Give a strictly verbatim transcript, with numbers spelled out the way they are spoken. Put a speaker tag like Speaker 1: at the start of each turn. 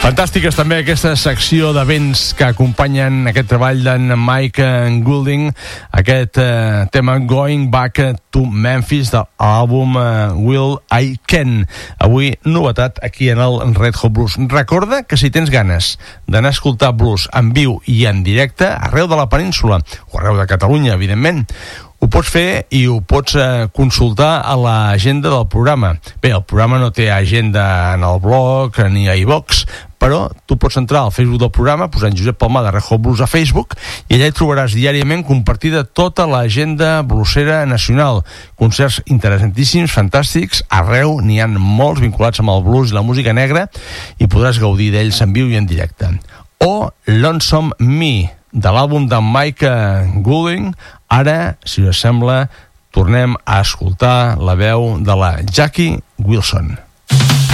Speaker 1: Fantàstiques també aquesta secció de vents que acompanyen aquest treball d'en Mike Goulding, aquest eh, tema Going Back to Memphis de l'àlbum eh, Will I Can. Avui novetat aquí en el Red Hot Blues. Recorda que si tens ganes d'anar a escoltar blues en viu i en directe arreu de la península, o arreu de Catalunya, evidentment, ho pots fer i ho pots eh, consultar a l'agenda del programa. Bé, el programa no té agenda en el blog ni a iVox, però tu pots entrar al Facebook del programa posant Josep Palmar de Red Hot Blues a Facebook i allà hi trobaràs diàriament compartida tota l'agenda bluesera nacional. Concerts interessantíssims, fantàstics, arreu n'hi ha molts vinculats amb el blues i la música negra i podràs gaudir d'ells en viu i en directe. O Lonesome Me, de l'àlbum de Mike Goulding. Ara, si us sembla, tornem a escoltar la veu de la Jackie Wilson.